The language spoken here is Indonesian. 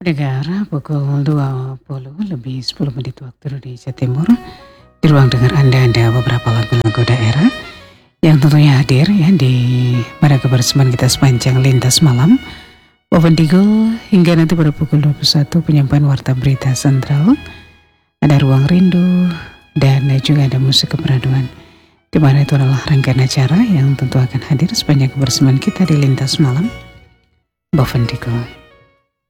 Negara pukul 20 lebih 10 menit waktu Indonesia Timur. Di ruang dengar Anda ada beberapa lagu-lagu daerah yang tentunya hadir ya di pada kebersamaan kita sepanjang lintas malam. Wavendigo hingga nanti pada pukul 21 penyampaian warta berita sentral. Ada ruang rindu dan juga ada musik keperaduan. Di mana itu adalah rangkaian acara yang tentu akan hadir sepanjang kebersamaan kita di lintas malam. Wavendigo.